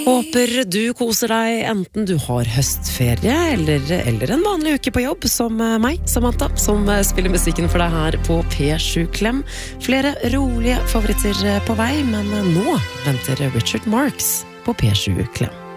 Håper du koser deg enten du har høstferie eller en vanlig uke på jobb som meg, Samantha, som spiller musikken for deg her på P7 Klem. Flere rolige favoritter på vei, men nå venter Richard Marx på P7 Klem.